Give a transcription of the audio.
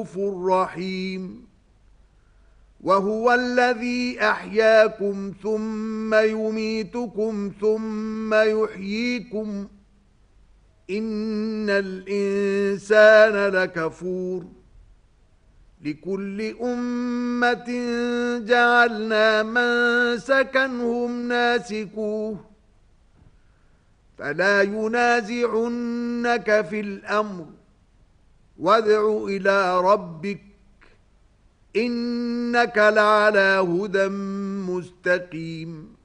رحيم وهو الذي أحياكم ثم يميتكم ثم يحييكم إن الإنسان لكفور لكل أمة جعلنا منسكا هم ناسكوه فلا ينازعنك في الأمر وادع إلى ربك إنك لعلى هدى مستقيم